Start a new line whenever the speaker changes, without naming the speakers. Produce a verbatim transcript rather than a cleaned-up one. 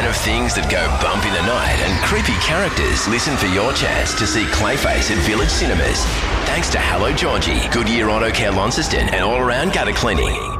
of things that go bump in the night and creepy characters, listen for your chance to see Clayface at Village Cinemas. Thanks to Hello Georgie, Goodyear Auto Care Launceston and All Around Gutter Cleaning.